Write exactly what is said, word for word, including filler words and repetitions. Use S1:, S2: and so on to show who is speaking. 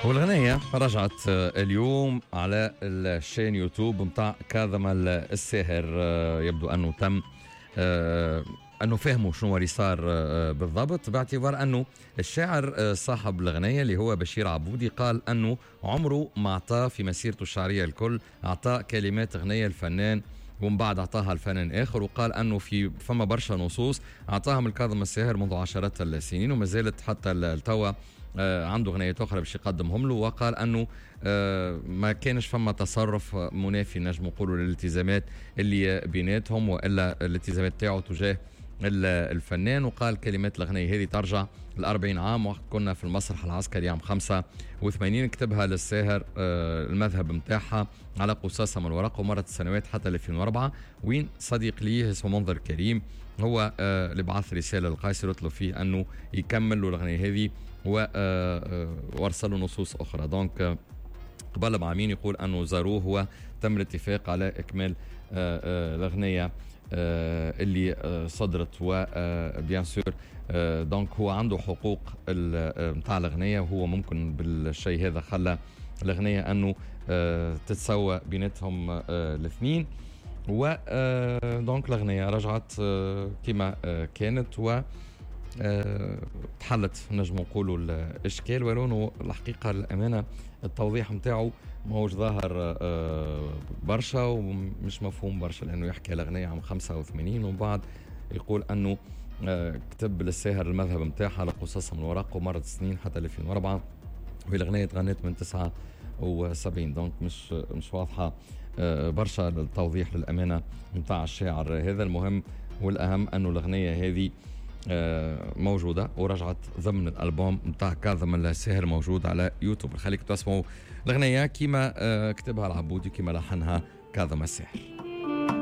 S1: والغنية رجعت اليوم على الشين يوتيوب متاع كاظم الساهر. يبدو أنه تم أنه فهموا شنو اللي صار بالضبط، باعتبار أنه الشاعر صاحب الغنية اللي هو بشير عبودي قال أنه عمره ما أعطاه في مسيرته الشعرية الكل أعطاه كلمات غنية الفنان ومن بعد أعطاها الفنان آخر، وقال أنه في فما برشا نصوص أعطاها من كاظم الساهر منذ عشرات السنين وما زالت حتى التوا عنده غنيات أخرى باش يقدمهم له. وقال أنه ما كانش فما تصرف منافي نجم نقولوا للالتزامات اللي بيناتهم وإلا الالتزامات تاعو تجاه الفنان. وقال كلمات الغنية هذه ترجع لأربعين عام وقت كنا في المسرح العسكري عام خمسة وثمانين، كتبها للساهر المذهب متاعها على قصاصة من الورق ومرت السنوات حتى ألفين وأربعة، وين صديق ليه اسمه منظر كريم هو اللي بعث رسالة للقيصر يطلب فيه أنه يكمل له الغنية هذه وارسلوا نصوص أخرى. دونك قبل بعامين يقول أنه زاروه وتم الاتفاق على إكمال الأغنية اللي صدرت. وبيان سور دونك هو عنده حقوق متاع الأغنية، وهو ممكن بالشيء هذا خلى الأغنية أنه تتسوى بيناتهم الاثنين. و دونك الأغنية رجعت كما كانت و تحلت نجم نقولوا الاشكال، ولو الحقيقه الامانه التوضيح نتاعو ماهوش ظاهر برشا ومش مفهوم برشا، لانه يحكي على اغنيه عام خمسة وثمانين ومن بعد يقول انه كتب للساهر المذهب نتاعها على قصص من الورق ومرت سنين حتى ألفين وأربعة، وهي الاغنيه تغنت من تسعة وسبعين. دونك مش مش واضحه برشا التوضيح للامانه نتاع الشاعر هذا. المهم والاهم انه الاغنيه هذه موجودة ورجعت ضمن الألبوم متاع كاظم الساهر موجود على يوتيوب. خليك تسمعوا الأغنية كيما كتبها العبودي كيما لحنها كاظم الساهر.